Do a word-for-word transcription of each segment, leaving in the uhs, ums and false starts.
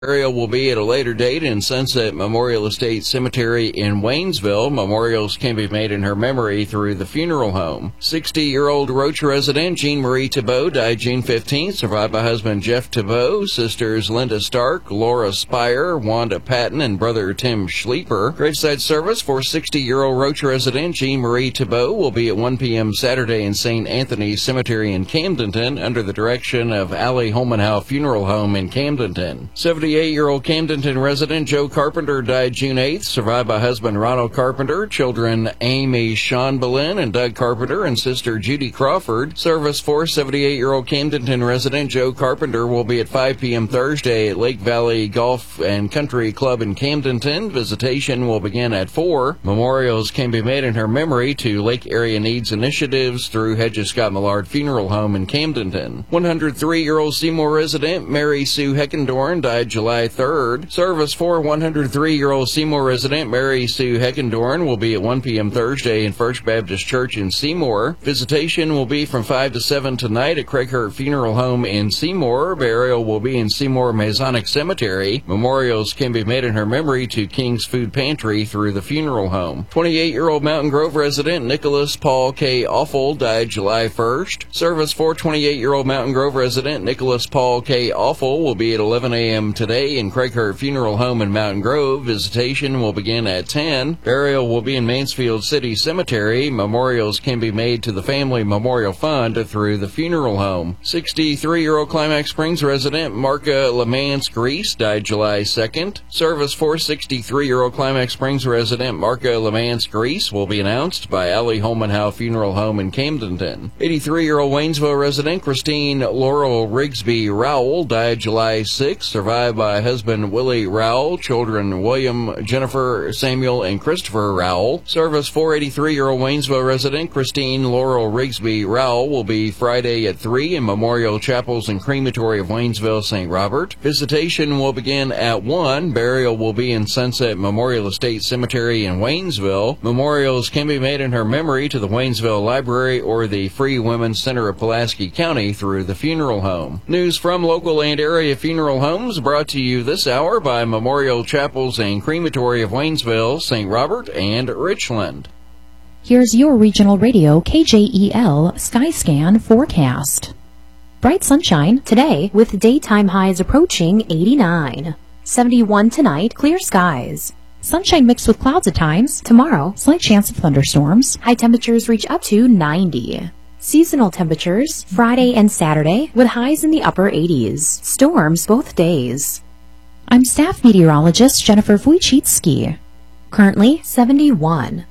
Burial will be at a later date in Sunset Memorial Estate Cemetery in Waynesville. Memorials can be made in her memory through the funeral home. sixty-year-old Roach resident Jean Marie Thibault died June fifteenth, survived by husband Jeff Thibault, sisters Linda Stark, Laura Spire, Wanda Patton, and brother Tim Schleeper. Graveside service for sixty-year-old Roach resident Jean Marie Thibault will be at one p.m. Saturday in Saint Anthony's Cemetery in Camdenton under the direction of Allie Holmanhow Funeral Home in Camdenton. seventy-eight-year-old Camdenton resident Joe Carpenter died June eighth, survived by husband Ronald Carpenter, children Amy Sean Boleyn and Doug Carpenter, and sister Judy Crawford. Service for seventy-eight-year-old Camdenton resident Joe Carpenter will be at five p.m. Thursday at Lake Valley Golf and Country Club in Camdenton. Visitation will begin at four. Memorials can be made in her memory to Lake Area Needs Initiatives through Hedges Scott Millard Funeral Home in Camdenton. one hundred three-year-old Seymour resident Mary Sue Heckendorn died July third. Service for one hundred three-year-old Seymour resident Mary Sue Heckendorn will be at one p.m. Thursday in First Baptist Church in Seymour. Visitation will be from five to seven tonight at Craighurt Funeral Home in Seymour. Burial will be in Seymour Masonic Cemetery. Memorials can be made in her memory to King's Food Pantry through the funeral home. twenty-eight-year-old Mountain Grove resident Nicholas Paul K. Awful died July first. Service for twenty-eight-year-old Mountain Grove resident Nicholas Paul K. Awful will be at eleven a.m. today in Craighurt Funeral Home in Mountain Grove. Visitation will begin at ten. Burial will be in Mansfield City Cemetery. Memorials can be made to the Family Memorial Fund through the funeral home. sixty-three-year-old Climax Springs resident Marka Lamance Grease died July second. Service for sixty-three-year-old Climax Springs resident Marka Lamance Grease will be announced by Allie Holmanhow Funeral Home in Camdenton. eighty-three-year-old Waynesville resident Christine Laurel Rigsby Rowell died July sixth, survived by husband Willie Rowell, children William, Jennifer, Samuel, and Christopher Rowell. Service for eighty-three-year-old Waynesville resident Christine Laurel Rigsby Rowell will be Friday at three in Memorial Chapels and Crematory of Waynesville, Saint Robert. Visitation will begin at one. Burial will be in Sunset Memorial Estate Cemetery in Waynesville. Memorials can be made in her memory to the Waynesville Library or the Free Women's Center of Pulaski County through the funeral home. News from local and area funeral homes brought to you this hour by Memorial Chapels and Crematory of Waynesville, Saint Robert, and Richland. Here's your regional radio K J E L Skyscan forecast. Bright sunshine today with daytime highs approaching eighty-nine. seventy-one tonight, clear skies. Sunshine mixed with clouds at times. Tomorrow, slight chance of thunderstorms. High temperatures reach up to ninety. Seasonal temperatures Friday and Saturday with highs in the upper eighties. Storms both days. I'm staff meteorologist Jennifer Wojcicki. Currently seventy-one.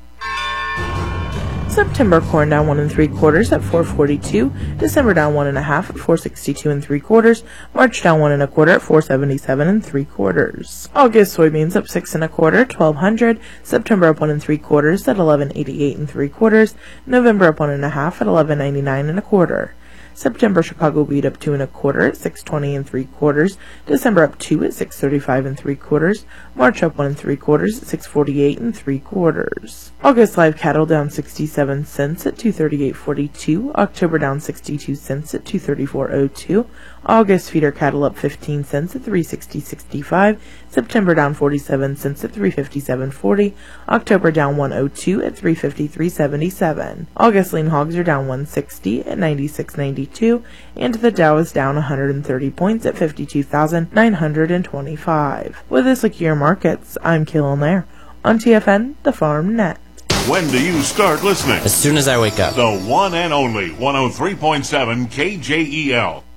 September corn down one and three quarters at four forty-two. December down one and a half at four sixty-two and three quarters. March down one and a quarter at four seventy-seven and three quarters. August soybeans up six and a quarter at twelve hundred. September up one and three quarters at eleven eighty-eight and three quarters. November up one and a half at eleven ninety-nine and a quarter. September Chicago wheat up two and a quarter at six twenty and three quarters. December up two at six thirty-five and three quarters. March up one and three quarters at six forty-eight and three quarters. August live cattle down sixty-seven cents at two thirty-eight forty-two. October down sixty-two cents at two thirty-four oh two. August feeder cattle up fifteen cents at three sixty sixty-five. September down forty-seven cents at three fifty-seven forty. October down one oh two at three fifty-three seventy-seven. August lean hogs are down one sixty at ninety-six ninety-two, and the Dow is down one hundred thirty points at fifty-two thousand nine hundred twenty-five. With this look at your markets, I'm Kaylin Lair on T F N, the Farm Net. When do you start listening? As soon as I wake up. The one and only one oh three point seven K J E L.